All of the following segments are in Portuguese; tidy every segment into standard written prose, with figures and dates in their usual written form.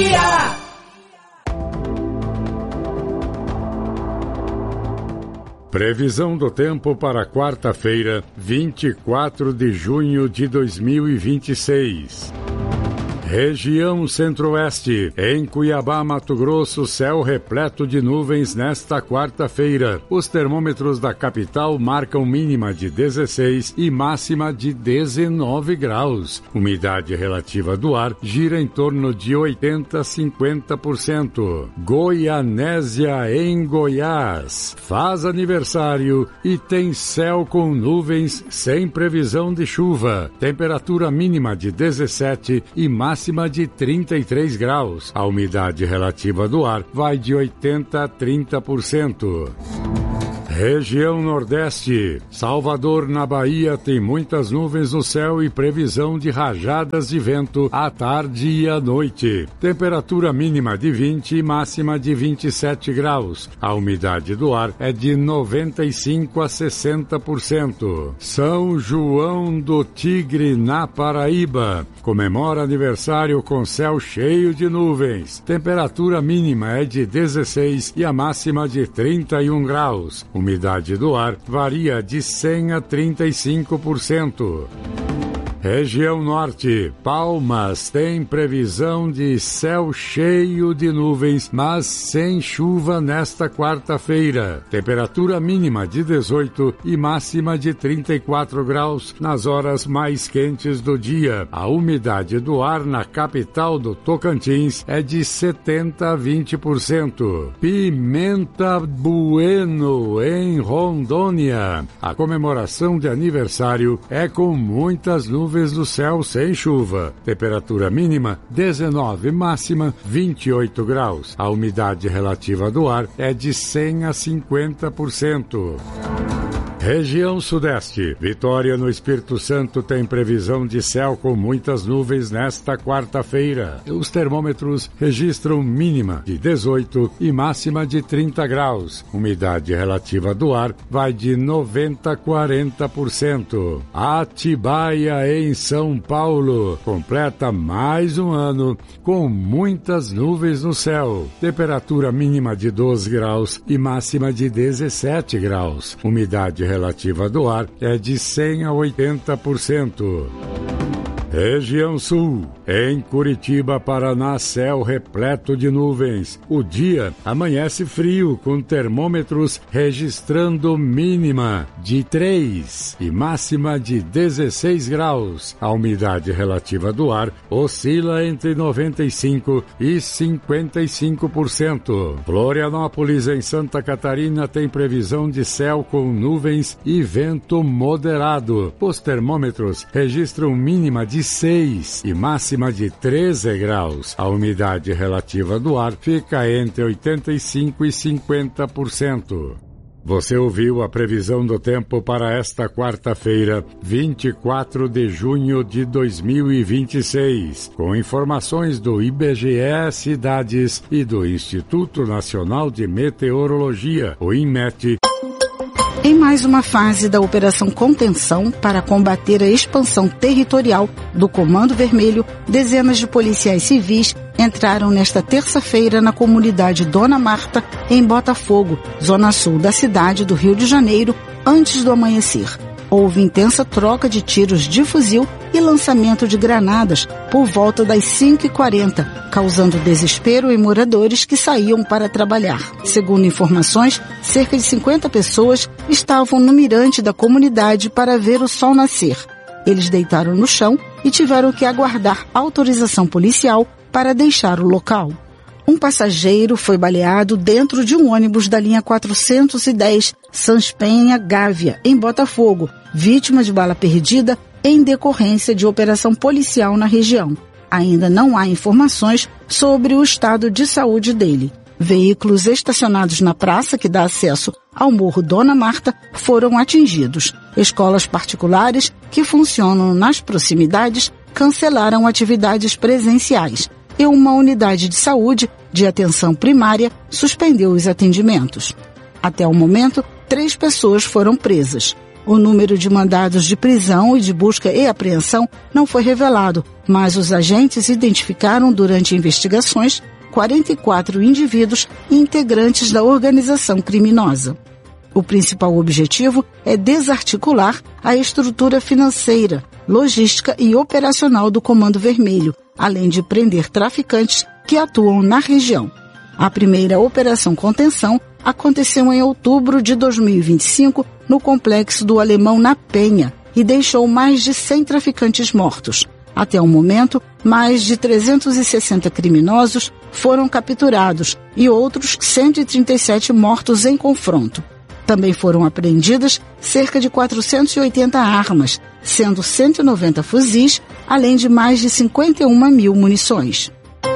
dia. Previsão do tempo para quarta-feira, 24 de junho de 2026. Região Centro-Oeste, em Cuiabá, Mato Grosso, céu repleto de nuvens nesta quarta-feira. Os termômetros da capital marcam mínima de 16 e máxima de 19 graus. Umidade relativa do ar gira em torno de 80 a 50%. Goianésia, em Goiás, faz aniversário e tem céu com nuvens sem previsão de chuva. Temperatura mínima de 17 e máxima de 33 graus. A umidade relativa do ar vai de 80 a 30%. Região Nordeste, Salvador, na Bahia, tem muitas nuvens no céu e previsão de rajadas de vento à tarde e à noite. Temperatura mínima de 20 e máxima de 27 graus. A umidade do ar é de 95 a 60%. São João do Tigre, na Paraíba, comemora aniversário com céu cheio de nuvens. Temperatura mínima é de 16 e a máxima de 31 graus. Umidade do ar varia de 100 a 35%. Região Norte, Palmas, tem previsão de céu cheio de nuvens, mas sem chuva nesta quarta-feira. Temperatura mínima de 18 e máxima de 34 graus nas horas mais quentes do dia. A umidade do ar na capital do Tocantins é de 70 a 20%. Pimenta Bueno, em Rondônia. A comemoração de aniversário é com muitas nuvens do céu sem chuva. Temperatura mínima 19, máxima 28 graus. A umidade relativa do ar é de 100 a 50%. Região Sudeste, Vitória, no Espírito Santo, tem previsão de céu com muitas nuvens nesta quarta-feira. Os termômetros registram mínima de 18 e máxima de 30 graus. Umidade relativa do ar vai de 90 a 40%. Atibaia, em São Paulo, completa mais um ano com muitas nuvens no céu. Temperatura mínima de 12 graus e máxima de 17 graus. Umidade relativa do ar é de 100 a 80%. Região Sul, em Curitiba, Paraná, céu repleto de nuvens. O dia amanhece frio, com termômetros registrando mínima de 3 e máxima de 16 graus. A umidade relativa do ar oscila entre 95 e 55%. Florianópolis, em Santa Catarina, tem previsão de céu com nuvens e vento moderado. Os termômetros registram mínima de 6 e máxima de 13 graus. A umidade relativa do ar fica entre 85 e 50%. Você ouviu a previsão do tempo para esta quarta-feira, 24 de junho de 2026, com informações do IBGE Cidades e do Instituto Nacional de Meteorologia, o INMET. Em mais uma fase da Operação Contenção para combater a expansão territorial do Comando Vermelho, dezenas de policiais civis entraram nesta terça-feira na comunidade Dona Marta, em Botafogo, zona sul da cidade do Rio de Janeiro, antes do amanhecer. Houve intensa troca de tiros de fuzil e lançamento de granadas por volta das 5h40, causando desespero em moradores que saíam para trabalhar. Segundo informações, cerca de 50 pessoas estavam no mirante da comunidade para ver o sol nascer. Eles deitaram no chão e tiveram que aguardar autorização policial para deixar o local. Um passageiro foi baleado dentro de um ônibus da linha 410 Sanspenha-Gávea, em Botafogo, vítima de bala perdida em decorrência de operação policial na região. Ainda não há informações sobre o estado de saúde dele. Veículos estacionados na praça que dá acesso ao Morro Dona Marta foram atingidos. Escolas particulares que funcionam nas proximidades cancelaram atividades presenciais e uma unidade de saúde de atenção primária suspendeu os atendimentos. Até o momento, 3 pessoas foram presas. O número de mandados de prisão e de busca e apreensão não foi revelado, mas os agentes identificaram durante investigações 44 indivíduos integrantes da organização criminosa. O principal objetivo é desarticular a estrutura financeira, logística e operacional do Comando Vermelho, além de prender traficantes que atuam na região. A primeira operação contenção aconteceu em outubro de 2025 no complexo do Alemão na Penha e deixou mais de 100 traficantes mortos. Até o momento, mais de 360 criminosos foram capturados e outros 137 mortos em confronto. Também foram apreendidas cerca de 480 armas, sendo 190 fuzis, além de mais de 51 mil munições.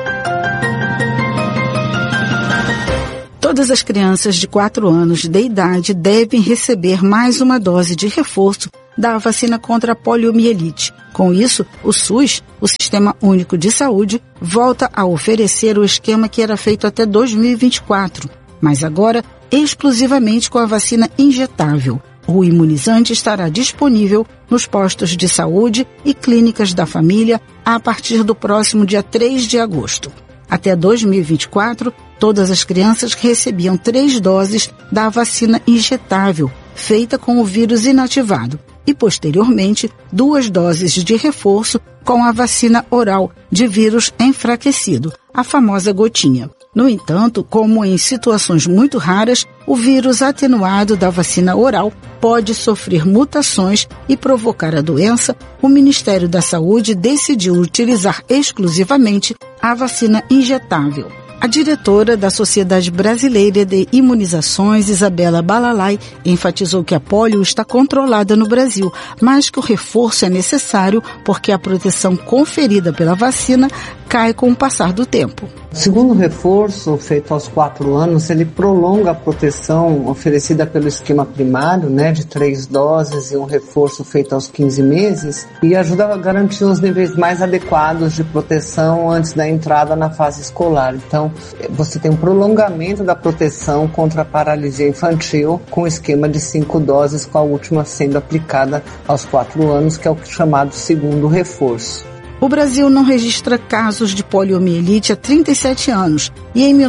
Todas as crianças de 4 anos de idade devem receber mais uma dose de reforço da vacina contra a poliomielite. Com isso, o SUS, o Sistema Único de Saúde, volta a oferecer o esquema que era feito até 2024, mas agora exclusivamente com a vacina injetável. O imunizante estará disponível nos postos de saúde e clínicas da família a partir do próximo dia 3 de agosto. Até 2024, todas as crianças recebiam 3 doses da vacina injetável, feita com o vírus inativado, e posteriormente 2 doses de reforço com a vacina oral de vírus enfraquecido, a famosa gotinha. No entanto, como em situações muito raras, o vírus atenuado da vacina oral pode sofrer mutações e provocar a doença, o Ministério da Saúde decidiu utilizar exclusivamente a vacina injetável. A diretora da Sociedade Brasileira de Imunizações, Isabela Balalai, enfatizou que a polio está controlada no Brasil, mas que o reforço é necessário porque a proteção conferida pela vacina cai com o passar do tempo. O segundo reforço, feito aos 4 anos, ele prolonga a proteção oferecida pelo esquema primário, de 3 doses e um reforço feito aos 15 meses, e ajuda a garantir os níveis mais adequados de proteção antes da entrada na fase escolar. Então, você tem um prolongamento da proteção contra a paralisia infantil com o esquema de 5 doses, com a última sendo aplicada aos 4 anos, que é o chamado segundo reforço. O Brasil não registra casos de poliomielite há 37 anos e, em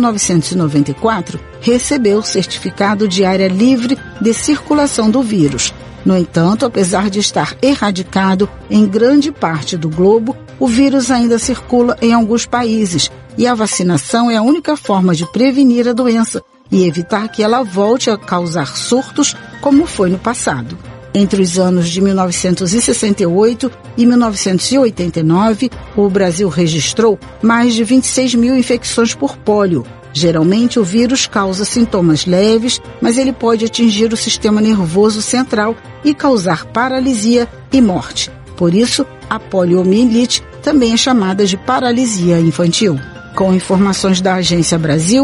1994, recebeu o certificado de área livre de circulação do vírus. No entanto, apesar de estar erradicado em grande parte do globo, o vírus ainda circula em alguns países e a vacinação é a única forma de prevenir a doença e evitar que ela volte a causar surtos como foi no passado. Entre os anos de 1968 e 1989, o Brasil registrou mais de 26 mil infecções por pólio. Geralmente, o vírus causa sintomas leves, mas ele pode atingir o sistema nervoso central e causar paralisia e morte. Por isso, a poliomielite também é chamada de paralisia infantil. Com informações da Agência Brasil...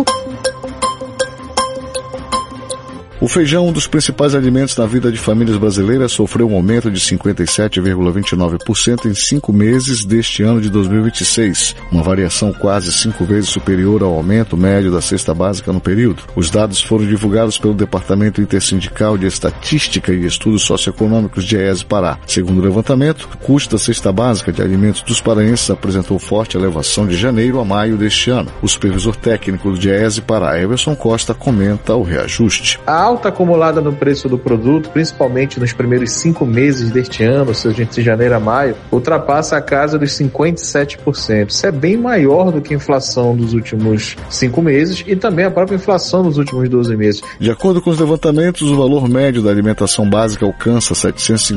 O feijão, um dos principais alimentos na vida de famílias brasileiras, sofreu um aumento de 57,29% em 5 meses deste ano de 2026, uma variação quase 5 vezes superior ao aumento médio da cesta básica no período. Os dados foram divulgados pelo Departamento Intersindical de Estatística e Estudos Socioeconômicos de EESE Pará. Segundo o levantamento, o custo da cesta básica de alimentos dos paraenses apresentou forte elevação de janeiro a maio deste ano. O supervisor técnico de EESE Pará, Everson Costa, comenta o reajuste. A alta acumulada no preço do produto, principalmente nos primeiros 5 meses deste ano, ou seja, de janeiro a maio, ultrapassa a casa dos 57%. Isso é bem maior do que a inflação dos últimos 5 meses e também a própria inflação dos últimos 12 meses. De acordo com os levantamentos, o valor médio da alimentação básica alcança R$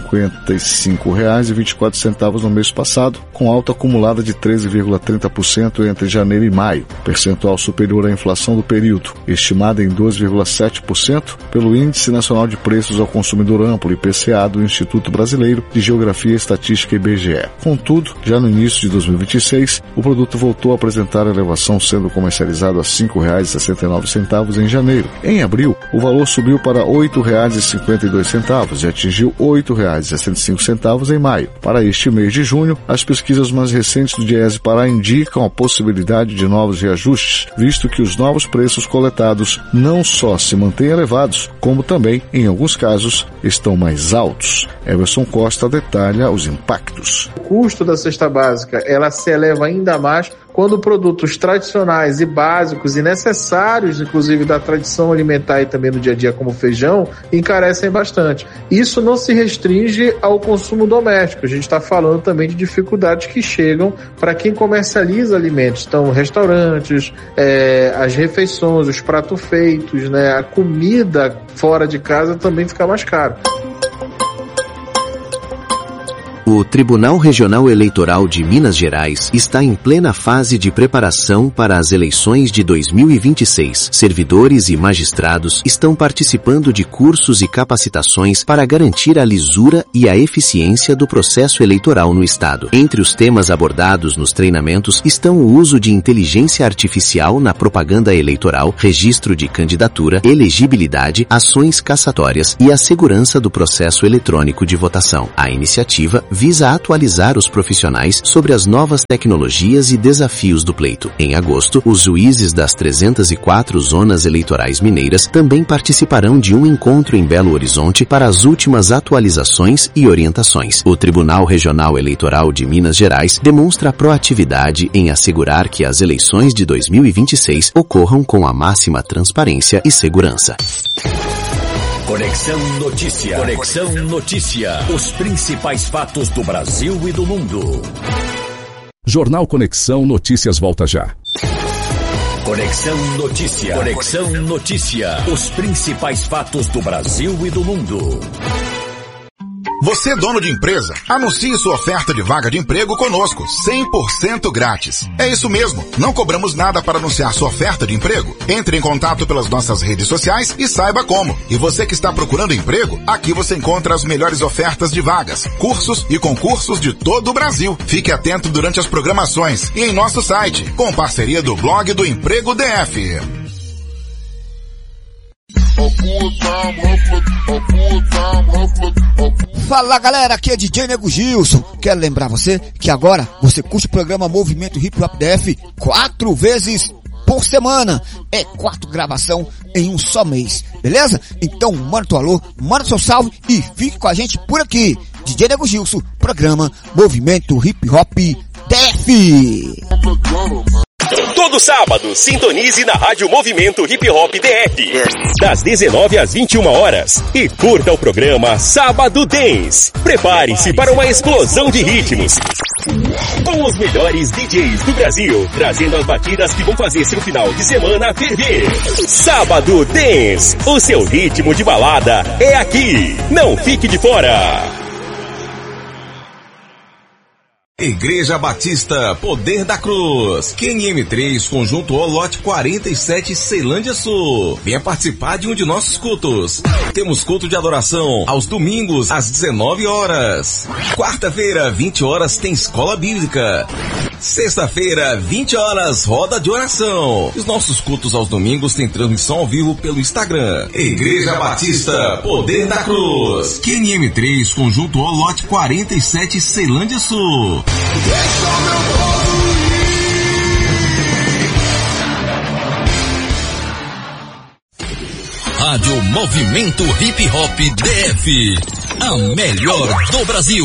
755,24 no mês passado, com alta acumulada de 13,30% entre janeiro e maio, percentual superior à inflação do período, estimada em 2,7%, pelo Índice Nacional de Preços ao Consumidor Amplo, IPCA, do Instituto Brasileiro de Geografia e Estatística, IBGE. Contudo, já no início de 2026, o produto voltou a apresentar elevação, sendo comercializado a R$ 5,69 em janeiro. Em abril, o valor subiu para R$ 8,52 e atingiu R$ 8,65 em maio. Para este mês de junho, as pesquisas mais recentes do DIEESE Pará indicam a possibilidade de novos reajustes, visto que os novos preços coletados não só se mantêm elevados, elevados, como também, em alguns casos, estão mais altos. Everson Costa detalha os impactos. O custo da cesta básica, ela se eleva ainda mais quando produtos tradicionais e básicos e necessários, inclusive da tradição alimentar e também no dia a dia, como feijão, encarecem bastante. Isso não se restringe ao consumo doméstico. A gente está falando também de dificuldades que chegam para quem comercializa alimentos. Então, restaurantes, as refeições, os pratos feitos, né, a comida fora de casa também fica mais cara. O Tribunal Regional Eleitoral de Minas Gerais está em plena fase de preparação para as eleições de 2026. Servidores e magistrados estão participando de cursos e capacitações para garantir a lisura e a eficiência do processo eleitoral no Estado. Entre os temas abordados nos treinamentos estão o uso de inteligência artificial na propaganda eleitoral, registro de candidatura, elegibilidade, ações cassatórias e a segurança do processo eletrônico de votação. A iniciativa visa atualizar os profissionais sobre as novas tecnologias e desafios do pleito. Em agosto, os juízes das 304 zonas eleitorais mineiras também participarão de um encontro em Belo Horizonte para as últimas atualizações e orientações. O Tribunal Regional Eleitoral de Minas Gerais demonstra proatividade em assegurar que as eleições de 2026 ocorram com a máxima transparência e segurança. Conexão Notícia. Conexão Notícia. Os principais fatos do Brasil e do mundo. Jornal Conexão Notícias volta já. Conexão Notícia. Conexão Notícia. Os principais fatos do Brasil e do mundo. Você, dono de empresa, anuncie sua oferta de vaga de emprego conosco, 100% grátis. É isso mesmo, não cobramos nada para anunciar sua oferta de emprego. Entre em contato pelas nossas redes sociais e saiba como. E você que está procurando emprego, aqui você encontra as melhores ofertas de vagas, cursos e concursos de todo o Brasil. Fique atento durante as programações e em nosso site, com parceria do blog do Emprego DF. Fala galera, aqui é DJ Nego Gilson. Quero lembrar você que agora você curte o programa Movimento Hip Hop DF 4 vezes por semana. É 4 gravação em um só mês, beleza? Então manda teu alô, manda seu salve e fique com a gente por aqui. DJ Nego Gilson, programa Movimento Hip Hop DF. Todo sábado, sintonize na Rádio Movimento Hip Hop DF, das 19 às 21 horas, e curta o programa Sábado Dance. Prepare-se para uma explosão de ritmos, com os melhores DJs do Brasil, trazendo as batidas que vão fazer seu final de semana ferver. Sábado Dance, o seu ritmo de balada é aqui. Não fique de fora. Igreja Batista Poder da Cruz, QNM3, Conjunto O, lote 47, Ceilândia Sul. Venha participar de um de nossos cultos. Temos culto de adoração aos domingos, às 19 horas. Quarta-feira, 20 horas, tem escola bíblica. Sexta-feira, 20 horas, roda de oração. Os nossos cultos aos domingos têm transmissão ao vivo pelo Instagram. Igreja Batista Poder da Cruz, QNM3, Conjunto O, lote 47, Ceilândia Sul. Deixa o meu povo ir. Rádio Movimento Hip Hop DF, a melhor do Brasil.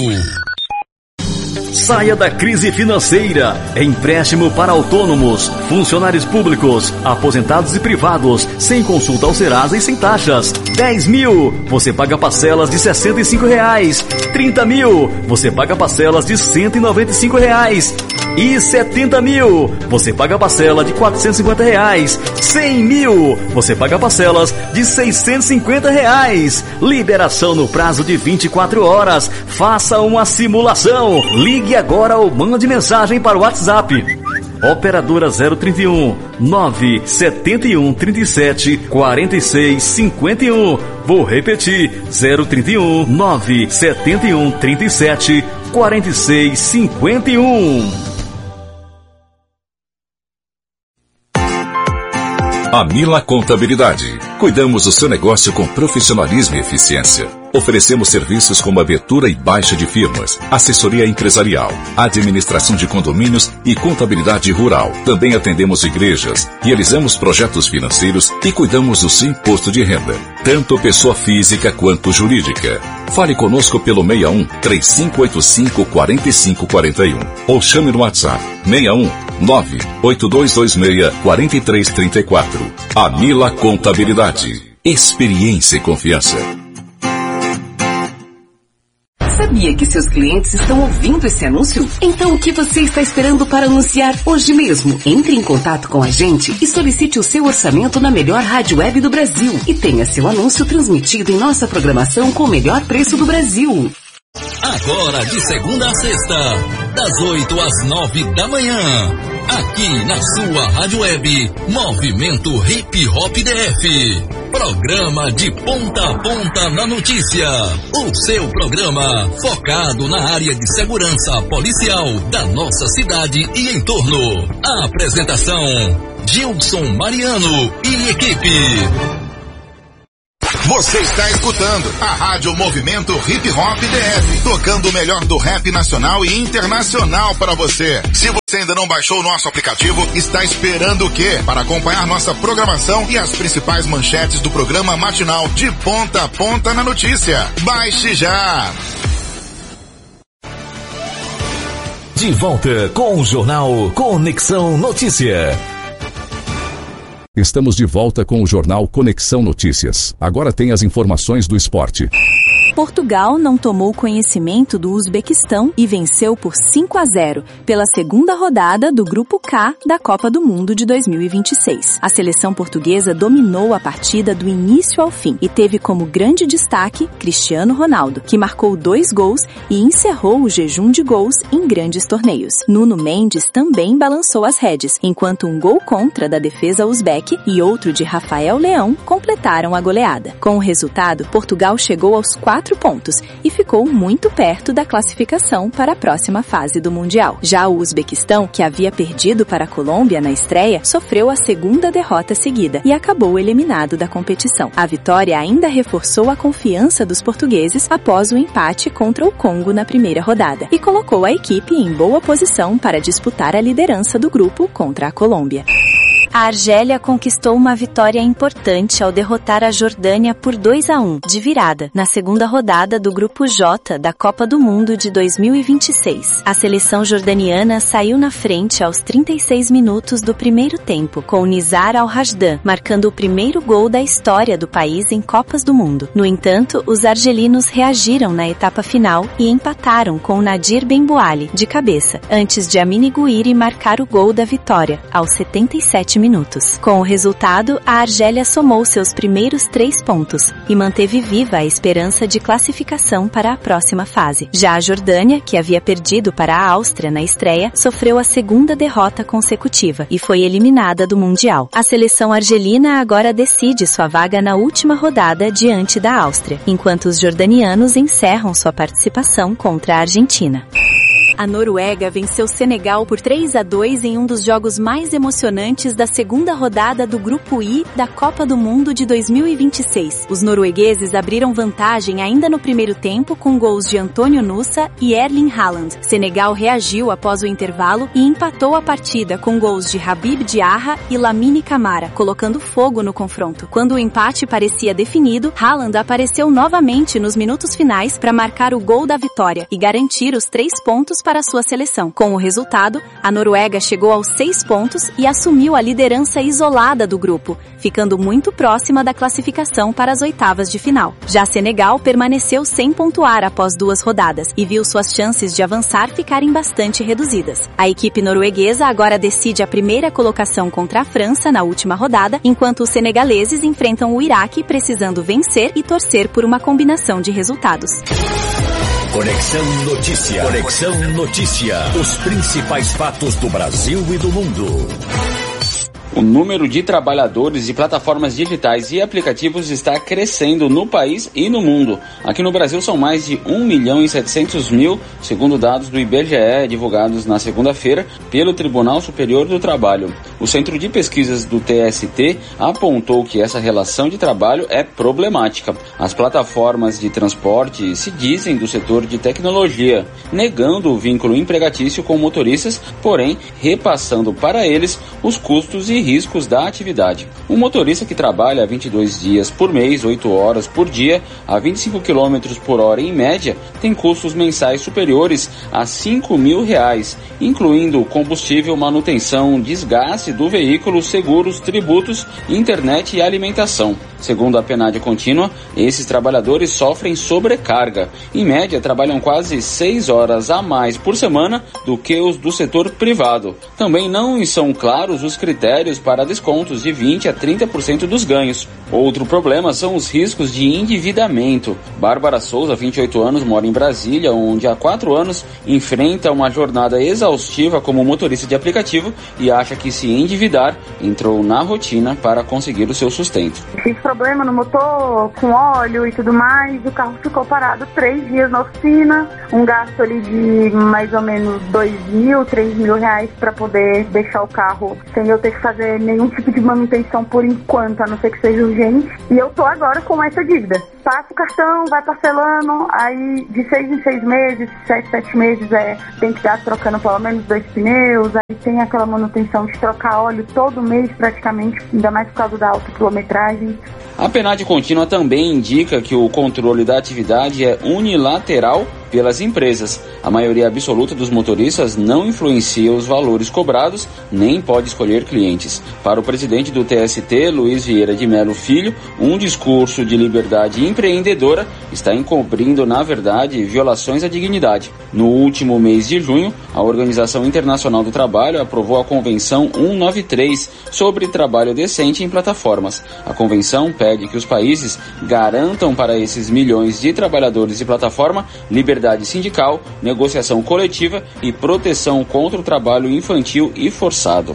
Saia da crise financeira. Empréstimo para autônomos, funcionários públicos, aposentados e privados, sem consulta ao Serasa e sem taxas. 10 mil, você paga parcelas de R$65. 30 mil, você paga parcelas de R$195. E 70 mil, você paga parcela de R$450. 100 mil, você paga parcelas de R$650. Liberação no prazo de 24 horas. Faça uma simulação. Ligue agora ou mande mensagem para o WhatsApp. Operadora 031 971 37 46 51. Vou repetir: 031 971 37 46 51. A Mila Contabilidade. Cuidamos do seu negócio com profissionalismo e eficiência. Oferecemos serviços como abertura e baixa de firmas, assessoria empresarial, administração de condomínios e contabilidade rural. Também atendemos igrejas, realizamos projetos financeiros e cuidamos do seu imposto de renda, tanto pessoa física quanto jurídica. Fale conosco pelo 61 3585 4541 ou chame no WhatsApp 61 98226 4334. Anila Contabilidade. Experiência e confiança. Sabia que seus clientes estão ouvindo esse anúncio? Então o que você está esperando para anunciar hoje mesmo? Entre em contato com a gente e solicite o seu orçamento na melhor rádio web do Brasil e tenha seu anúncio transmitido em nossa programação com o melhor preço do Brasil. Agora de segunda a sexta, das 8 às 9 da manhã, aqui na sua rádio web, Movimento Hip Hop DF. Programa de ponta a ponta na notícia. O seu programa focado na área de segurança policial da nossa cidade e entorno. A apresentação, Gilson Mariano e equipe. Você está escutando a Rádio Movimento Hip Hop DF, tocando o melhor do rap nacional e internacional para você. Se você ainda não baixou o nosso aplicativo, está esperando o quê? Para acompanhar nossa programação e as principais manchetes do programa matinal de ponta a ponta na notícia. Baixe já! De volta com o Jornal Conexão Notícia. Estamos de volta com o Jornal Conexão Notícias. Agora tem as informações do esporte. Portugal não tomou conhecimento do Uzbequistão e venceu por 5-0 pela segunda rodada do Grupo K da Copa do Mundo de 2026. A seleção portuguesa dominou a partida do início ao fim e teve como grande destaque Cristiano Ronaldo, que marcou 2 gols e encerrou o jejum de gols em grandes torneios. Nuno Mendes também balançou as rédeas, enquanto um gol contra da defesa uzbeque e outro de Rafael Leão completaram a goleada. Com o resultado, Portugal chegou aos 4 pontos e ficou muito perto da classificação para a próxima fase do Mundial. Já o Uzbequistão, que havia perdido para a Colômbia na estreia, sofreu a segunda derrota seguida e acabou eliminado da competição. A vitória ainda reforçou a confiança dos portugueses após o empate contra o Congo na primeira rodada e colocou a equipe em boa posição para disputar a liderança do grupo contra a Colômbia. A Argélia conquistou uma vitória importante ao derrotar a Jordânia por 2-1, de virada, na segunda rodada do Grupo J da Copa do Mundo de 2026. A seleção jordaniana saiu na frente aos 36 minutos do primeiro tempo, com Nizar Al-Rajdan marcando o primeiro gol da história do país em Copas do Mundo. No entanto, os argelinos reagiram na etapa final e empataram com Nadir Ben-Bouali, de cabeça, antes de Amine Gouiri marcar o gol da vitória, aos 77 minutos. Com o resultado, a Argélia somou seus primeiros 3 pontos e manteve viva a esperança de classificação para a próxima fase. Já a Jordânia, que havia perdido para a Áustria na estreia, sofreu a segunda derrota consecutiva e foi eliminada do Mundial. A seleção argelina agora decide sua vaga na última rodada diante da Áustria, enquanto os jordanianos encerram sua participação contra a Argentina. A Noruega venceu Senegal por 3-2 em um dos jogos mais emocionantes da segunda rodada do Grupo I da Copa do Mundo de 2026. Os noruegueses abriram vantagem ainda no primeiro tempo com gols de Antônio Nusa e Erling Haaland. Senegal reagiu após o intervalo e empatou a partida com gols de Habib Diarra e Lamine Camara, colocando fogo no confronto. Quando o empate parecia definido, Haaland apareceu novamente nos minutos finais para marcar o gol da vitória e garantir os 3 pontos para a sua seleção. Com o resultado, a Noruega chegou aos 6 pontos e assumiu a liderança isolada do grupo, ficando muito próxima da classificação para as oitavas de final. Já Senegal permaneceu sem pontuar após 2 rodadas e viu suas chances de avançar ficarem bastante reduzidas. A equipe norueguesa agora decide a primeira colocação contra a França na última rodada, enquanto os senegaleses enfrentam o Iraque precisando vencer e torcer por uma combinação de resultados. Conexão Notícia. Conexão Notícia. Os principais fatos do Brasil e do mundo. O número de trabalhadores de plataformas digitais e aplicativos está crescendo no país e no mundo. Aqui no Brasil são mais de 1.700.000, segundo dados do IBGE divulgados na segunda-feira pelo Tribunal Superior do Trabalho. O Centro de Pesquisas do TST apontou que essa relação de trabalho é problemática. As plataformas de transporte se dizem do setor de tecnologia, negando o vínculo empregatício com motoristas, porém repassando para eles os custos e riscos da atividade. Um motorista que trabalha 22 dias por mês, 8 horas por dia, a 25 km por hora em média, tem custos mensais superiores a R$5.000, incluindo combustível, manutenção, desgaste do veículo, seguros, tributos, internet e alimentação. Segundo a PNAD contínua, esses trabalhadores sofrem sobrecarga. Em média, trabalham quase 6 horas a mais por semana do que os do setor privado. Também não são claros os critérios para descontos de 20% a 30% dos ganhos. Outro problema são os riscos de endividamento. Bárbara Souza, 28 anos, mora em Brasília, onde há 4 anos enfrenta uma jornada exaustiva como motorista de aplicativo e acha que se endividar entrou na rotina para conseguir o seu sustento. Fiz problema no motor, com óleo e tudo mais, o carro ficou parado 3 dias na oficina, um gasto ali de mais ou menos R$2.000, R$3.000 para poder deixar o carro sem eu ter que fazer nenhum tipo de manutenção por enquanto, a não ser que seja urgente. E eu tô agora com essa dívida. Passa o cartão, vai parcelando, aí de 6 em 6 meses, 7 meses tem que estar trocando pelo menos 2 pneus, aí tem aquela manutenção de trocar óleo todo mês praticamente, ainda mais por causa da alta quilometragem. A PNAD contínua também indica que o controle da atividade é unilateral pelas empresas. A maioria absoluta dos motoristas não influencia os valores cobrados, nem pode escolher clientes. Para o presidente do TST, Luiz Vieira de Mello Filho, um discurso de liberdade empreendedora está encobrindo, na verdade, violações à dignidade. No último mês de junho, a Organização Internacional do Trabalho aprovou a Convenção 193 sobre trabalho decente em plataformas. A convenção pede que os países garantam para esses milhões de trabalhadores de plataforma liberdade sindical, negociação coletiva e proteção contra o trabalho infantil e forçado.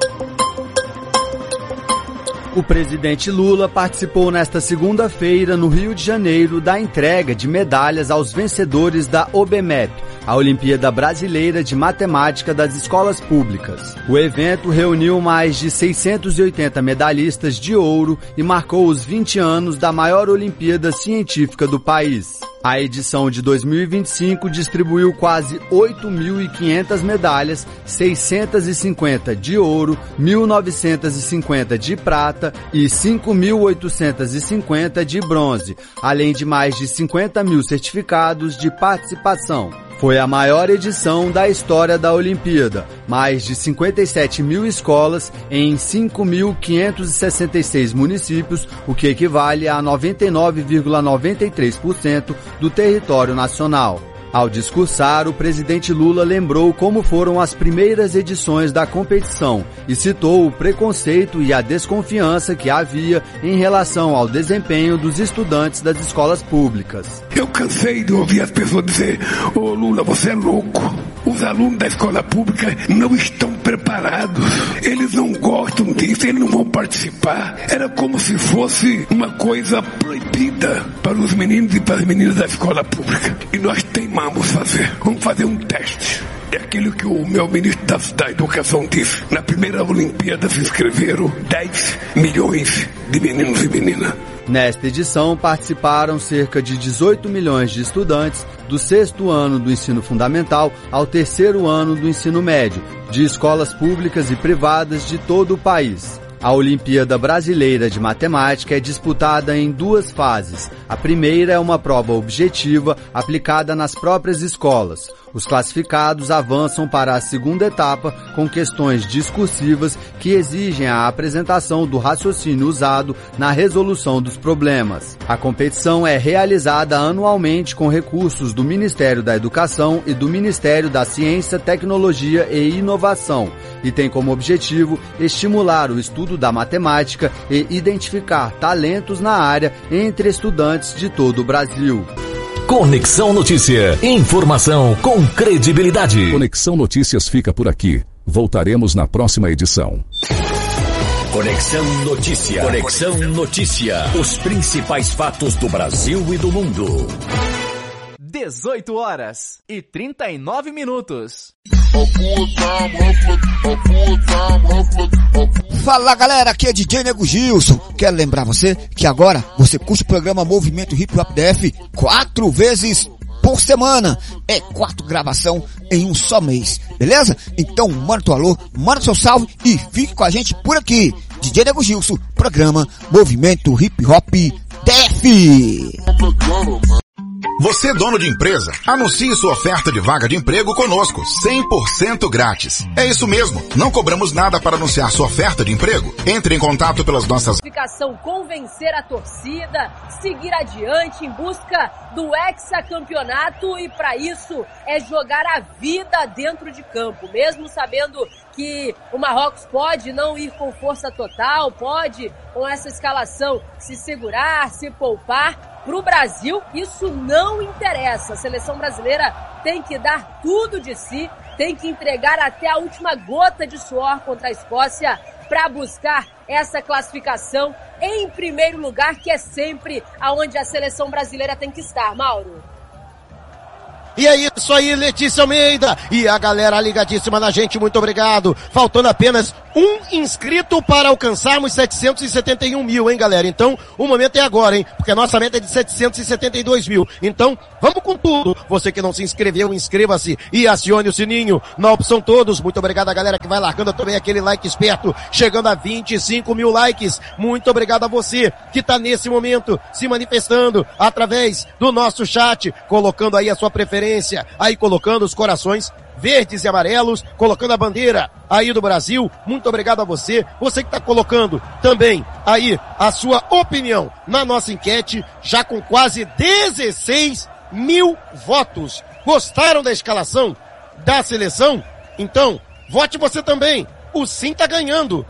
O presidente Lula participou nesta segunda-feira no Rio de Janeiro da entrega de medalhas aos vencedores da OBMEP, a Olimpíada Brasileira de Matemática das Escolas Públicas. O evento reuniu mais de 680 medalhistas de ouro e marcou os 20 anos da maior Olimpíada científica do país. A edição de 2025 distribuiu quase 8.500 medalhas, 650 de ouro, 1.950 de prata e 5.850 de bronze, além de mais de 50 mil certificados de participação. Foi a maior edição da história da Olimpíada, mais de 57 mil escolas em 5.566 municípios, o que equivale a 99,93% do território nacional. Ao discursar, o presidente Lula lembrou como foram as primeiras edições da competição e citou o preconceito e a desconfiança que havia em relação ao desempenho dos estudantes das escolas públicas. Eu cansei de ouvir as pessoas dizer: "Ô Lula, você é louco. Os alunos da escola pública não estão preparados. Eles não gostam disso, eles não vão participar." Era como se fosse uma coisa proibida para os meninos e para as meninas da escola pública. E nós vamos fazer um teste. É aquilo que o meu ministro da Educação disse. Na primeira Olimpíada se inscreveram 10 milhões de meninos e meninas. Nesta edição participaram cerca de 18 milhões de estudantes do 6º ano do ensino fundamental ao 3º ano do ensino médio, de escolas públicas e privadas de todo o país. A Olimpíada Brasileira de Matemática é disputada em 2 fases. A primeira é uma prova objetiva aplicada nas próprias escolas. Os classificados avançam para a segunda etapa com questões discursivas que exigem a apresentação do raciocínio usado na resolução dos problemas. A competição é realizada anualmente com recursos do Ministério da Educação e do Ministério da Ciência, Tecnologia e Inovação e tem como objetivo estimular o estudo da matemática e identificar talentos na área entre estudantes de todo o Brasil. Conexão Notícia. Informação com credibilidade. Conexão Notícias fica por aqui. Voltaremos na próxima edição. Conexão Notícia. Conexão Notícia. Os principais fatos do Brasil e do mundo. 18 horas e 39 minutos. Fala galera, aqui é DJ Nego Gilson. Quero lembrar você que agora você curte o programa Movimento Hip Hop DF 4 vezes por semana. É 4 gravação em um só mês, beleza? Então manda teu alô, manda seu salve e fique com a gente por aqui. DJ Nego Gilson, programa Movimento Hip Hop DF. Você, dono de empresa, anuncie sua oferta de vaga de emprego conosco, 100% grátis. É isso mesmo, não cobramos nada para anunciar sua oferta de emprego. Entre em contato pelas nossas... Convencer a torcida, seguir adiante em busca do hexacampeonato e para isso é jogar a vida dentro de campo, mesmo sabendo que o Marrocos pode não ir com força total, pode com essa escalação se segurar, se poupar. Para o Brasil, isso não interessa. A seleção brasileira tem que dar tudo de si, tem que entregar até a última gota de suor contra a Escócia para buscar essa classificação em primeiro lugar, que é sempre aonde a seleção brasileira tem que estar, Mauro. E é isso aí, Letícia Almeida. E a galera ligadíssima na gente, muito obrigado. Faltando apenas um inscrito para alcançarmos 771 mil, hein, galera? Então, o momento é agora, hein? Porque a nossa meta é de 772 mil. Então, vamos com tudo. Você que não se inscreveu, inscreva-se e acione o sininho na opção todos. Muito obrigado a galera que vai largando também aquele like esperto, chegando a 25 mil likes. Muito obrigado a você que está nesse momento se manifestando através do nosso chat, colocando aí a sua preferência, aí colocando os corações verdes e amarelos, colocando a bandeira aí do Brasil. Muito obrigado a você, você que está colocando também aí a sua opinião na nossa enquete, já com quase 16 mil votos. Gostaram da escalação da seleção? Então, vote você também. O Sim tá ganhando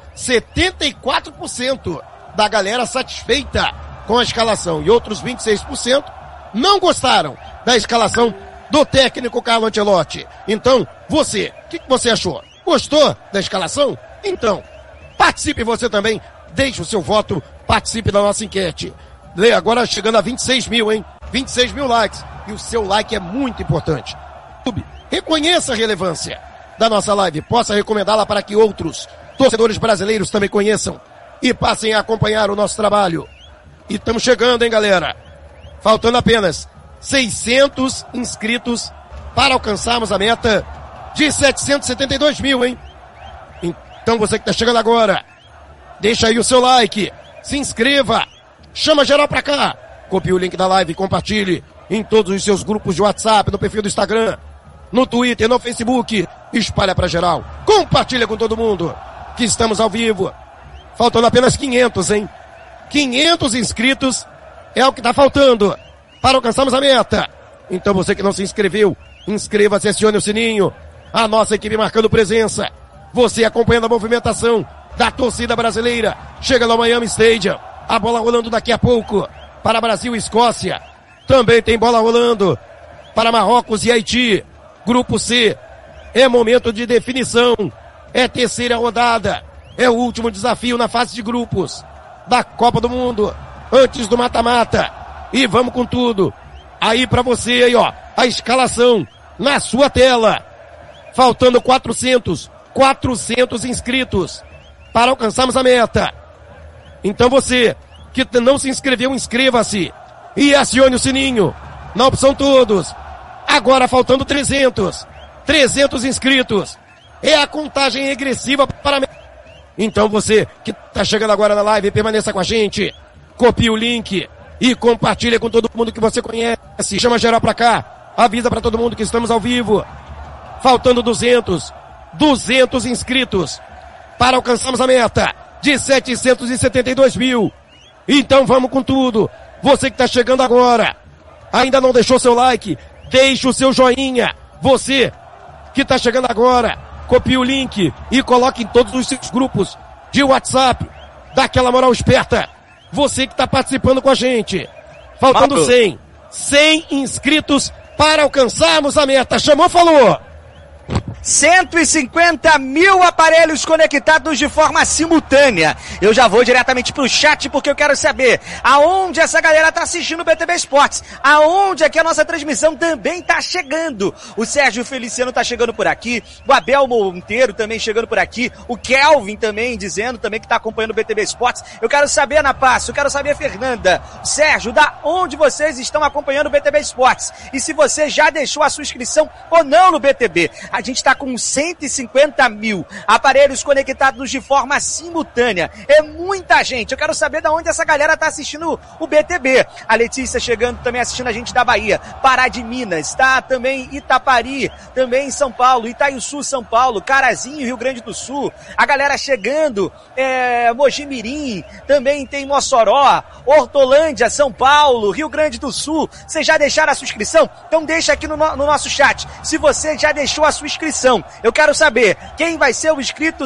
74% da galera satisfeita com a escalação e outros 26% não gostaram da escalação do técnico Carlo Ancelotti. Então, você, o que você achou? Gostou da escalação? Então, participe você também, deixe o seu voto, participe da nossa enquete. Agora chegando a 26 mil, hein? 26 mil likes. E o seu like é muito importante. Reconheça a relevância da nossa live, possa recomendá-la para que outros torcedores brasileiros também conheçam e passem a acompanhar o nosso trabalho. E estamos chegando, hein, galera? Faltando apenas 600 inscritos para alcançarmos a meta de 772 mil, hein? Então você que está chegando agora, deixa aí o seu like, se inscreva, chama geral pra cá, copie o link da live e compartilhe em todos os seus grupos de WhatsApp, no perfil do Instagram, no Twitter, no Facebook, espalha pra geral, compartilha com todo mundo que estamos ao vivo. Faltando apenas 500, hein? 500 inscritos é o que tá faltando para alcançarmos a meta. Então você que não se inscreveu, inscreva-se, acione o sininho. A nossa equipe marcando presença. Você acompanhando a movimentação da torcida brasileira. Chega no Miami Stadium. A bola rolando daqui a pouco para Brasil e Escócia. Também tem bola rolando para Marrocos e Haiti. Grupo C. É momento de definição. É terceira rodada. É o último desafio na fase de grupos da Copa do Mundo. Antes do mata-mata. E vamos com tudo. Aí pra você aí, ó, a escalação na sua tela. Faltando 400 inscritos para alcançarmos a meta. Então você que não se inscreveu, inscreva-se e acione o sininho na opção todos. Agora faltando 300 inscritos. É a contagem regressiva para a meta. Então você que tá chegando agora na live, permaneça com a gente. Copie o link e compartilha com todo mundo que você conhece. Chama geral pra cá. Avisa pra todo mundo que estamos ao vivo. Faltando 200 inscritos para alcançarmos a meta de 772 mil. Então vamos com tudo. Você que tá chegando agora, ainda não deixou seu like, deixe o seu joinha. Você que tá chegando agora, copie o link e coloque em todos os seus grupos de WhatsApp. Dá aquela moral esperta. Você que está participando com a gente. Faltando 100 inscritos para alcançarmos a meta. Chamou, falou! 150 mil aparelhos conectados de forma simultânea. Eu já vou diretamente pro chat porque eu quero saber aonde essa galera tá assistindo o BTB Esportes, aonde é que a nossa transmissão também tá chegando. O Sérgio Feliciano tá chegando por aqui, o Abel Monteiro também chegando por aqui, o Kelvin também dizendo também que tá acompanhando o BTB Esportes. Eu quero saber, Ana Passo, eu quero saber, Fernanda, Sérgio, da onde vocês estão acompanhando o BTB Esportes e se você já deixou a sua inscrição ou não no BTB. A gente tá com 150 mil aparelhos conectados de forma simultânea. É muita gente. Eu quero saber de onde essa galera tá assistindo o BTB. A Letícia chegando também assistindo a gente da Bahia. Pará de Minas, tá? Também Itapari, também em São Paulo, Itaiuçu, São Paulo, Carazinho, Rio Grande do Sul. A galera chegando, Mojimirim, também tem Mossoró, Hortolândia, São Paulo, Rio Grande do Sul. Vocês já deixaram a sua inscrição? Então deixa aqui no nosso chat. Se você já deixou a sua inscrição, eu quero saber quem vai ser o inscrito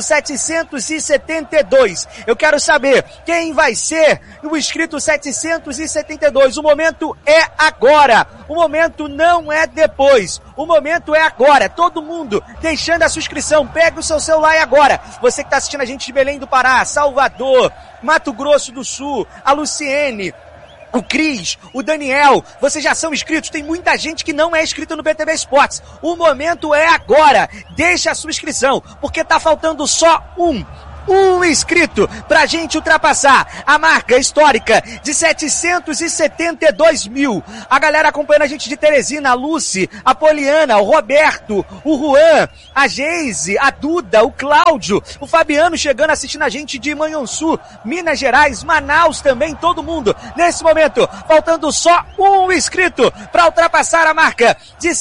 772. Eu quero saber quem vai ser o inscrito 772. O momento é agora. O momento não é depois. O momento é agora. Todo mundo deixando a sua inscrição. Pega o seu celular agora. Você que está assistindo a gente de Belém do Pará, Salvador, Mato Grosso do Sul, a Luciene, o Cris, o Daniel, vocês já são inscritos, tem muita gente que não é inscrito no BTB Esportes. O momento é agora, deixa a sua inscrição, porque tá faltando só um inscrito pra gente ultrapassar a marca histórica de 772 mil. A galera acompanhando a gente de Teresina, a Lucy, a Poliana, o Roberto, o Juan, a Geise, a Duda, o Cláudio, o Fabiano chegando assistindo a gente de Manhuaçu, Minas Gerais, Manaus também, todo mundo. Nesse momento, faltando só um inscrito pra ultrapassar a marca de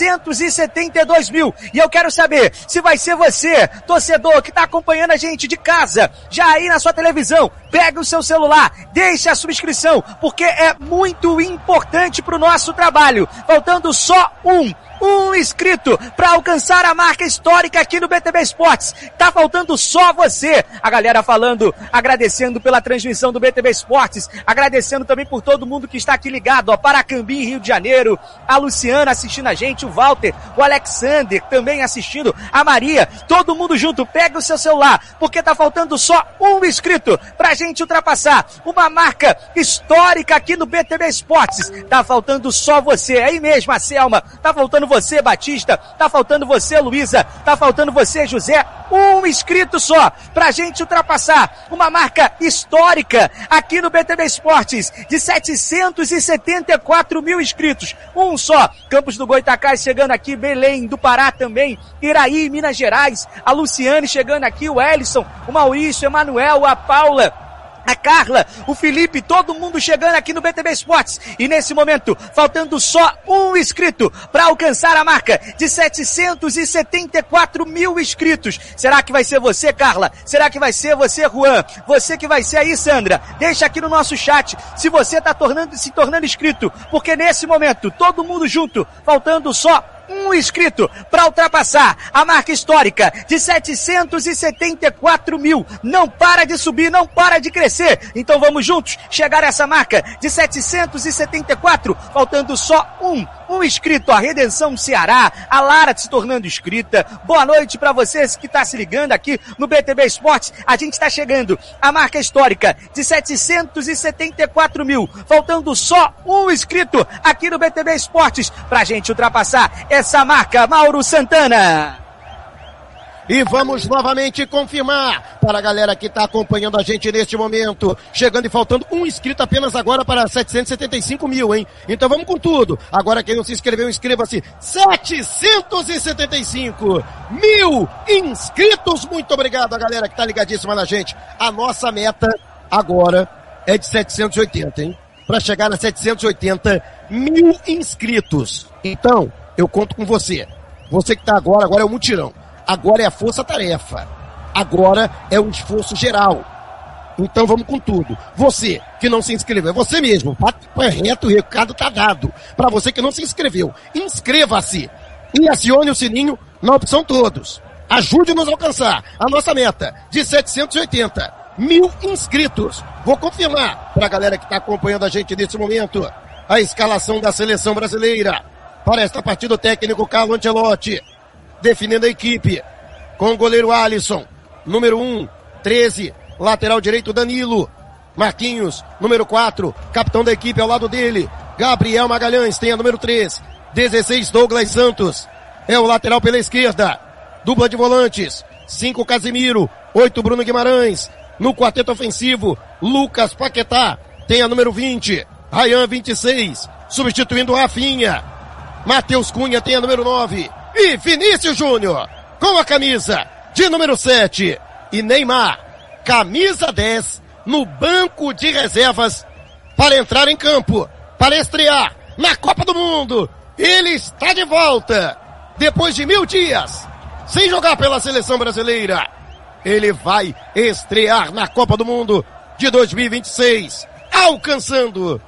772 mil. E eu quero saber se vai ser você, torcedor, que tá acompanhando a gente de casa, já aí na sua televisão, pega o seu celular, deixa a sua inscrição, porque é muito importante pro nosso trabalho. Faltando só um inscrito para alcançar a marca histórica aqui no BTB Esportes. Tá faltando só você. A galera falando, agradecendo pela transmissão do BTB Esportes, agradecendo também por todo mundo que está aqui ligado, ó, Paracambi, Rio de Janeiro, a Luciana assistindo a gente, o Walter, o Alexander também assistindo, a Maria, todo mundo junto, pega o seu celular, porque tá faltando só um inscrito pra gente ultrapassar uma marca histórica aqui no BTB Esportes. Tá faltando só você, é aí mesmo, a Selma, tá faltando você, Batista, tá faltando você, Luísa, tá faltando você, José, um inscrito só pra gente ultrapassar uma marca histórica aqui no BTB Esportes de 774 mil inscritos, um só. Campos do Goitacás chegando aqui, Belém do Pará também, Iraí, Minas Gerais, a Luciane chegando aqui, o Ellison, o Maurício, o Emanuel, a Paula, a Carla, o Felipe, todo mundo chegando aqui no BTB Esportes. E nesse momento, faltando só um inscrito para alcançar a marca de 774 mil inscritos. Será que vai ser você, Carla? Será que vai ser você, Juan? Você que vai ser aí, Sandra? Deixa aqui no nosso chat se você tá se tornando inscrito. Porque nesse momento, todo mundo junto, faltando só um inscrito para ultrapassar a marca histórica de 774 mil. Não para de subir, não para de crescer. Então vamos juntos chegar a essa marca de 774, faltando só um inscrito. A Redenção Ceará, a Lara se tornando inscrita. Boa noite para vocês que tá se ligando aqui no BTB Esportes. A gente está chegando à marca histórica de 774 mil, faltando só um inscrito aqui no BTB Esportes pra gente ultrapassar essa marca. Mauro Santana. E vamos novamente confirmar para a galera que está acompanhando a gente neste momento. Chegando e faltando um inscrito apenas agora para 775 mil, hein? Então vamos com tudo. Agora quem não se inscreveu, inscreva-se. 775 mil inscritos. Muito obrigado a galera que está ligadíssima na gente. A nossa meta agora é de 780, hein? Para chegar a 780 mil inscritos. Então, eu conto com você. Você que está agora é o mutirão. Agora é a força-tarefa. Agora é um esforço geral. Então vamos com tudo. Você que não se inscreveu, é você mesmo. Papo é reto, o recado tá dado. Para você que não se inscreveu, inscreva-se. E acione o sininho na opção todos. Ajude-nos a alcançar a nossa meta de 780 mil inscritos. Vou confirmar para a galera que está acompanhando a gente nesse momento a escalação da seleção brasileira para esta partida. O técnico Carlo Ancelotti definindo a equipe. Com o goleiro Alisson, número 1, 13, lateral direito Danilo. Marquinhos, número 4, capitão da equipe ao lado dele. Gabriel Magalhães tem a número 3. 16, Douglas Santos. É o lateral pela esquerda. Dupla de volantes. 5, Casimiro. 8, Bruno Guimarães. No quarteto ofensivo, Lucas Paquetá tem a número 20. Ryan, 26. Substituindo Rafinha. Matheus Cunha tem a número 9. E Vinícius Júnior com a camisa de número 7. E Neymar, camisa 10, no banco de reservas para entrar em campo, para estrear na Copa do Mundo. Ele está de volta depois de 1000 dias sem jogar pela seleção brasileira. Ele vai estrear na Copa do Mundo de 2026, alcançando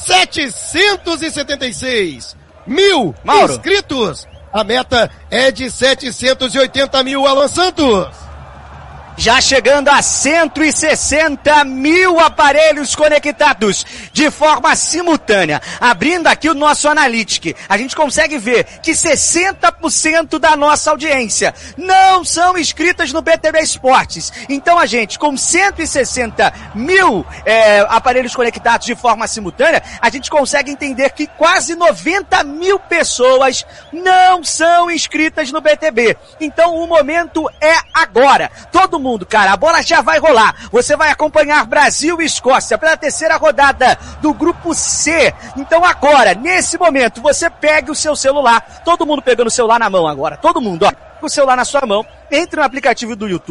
776 mil inscritos. A meta é de 780 mil, Alan Santos. Já chegando a 160 mil aparelhos conectados de forma simultânea. Abrindo aqui o nosso Analytics, a gente consegue ver que 60% da nossa audiência não são inscritas no BTB Esportes. Então a gente, com 160 mil aparelhos conectados de forma simultânea, a gente consegue entender que quase 90 mil pessoas não são inscritas no BTB. Então o momento é agora. Todo mundo, cara, a bola já vai rolar. Você vai acompanhar Brasil e Escócia pela terceira rodada do grupo C. Então agora, nesse momento, você pegue o seu celular, todo mundo pegando o celular na mão agora, todo mundo, ó, com o celular na sua mão, entre no aplicativo do YouTube.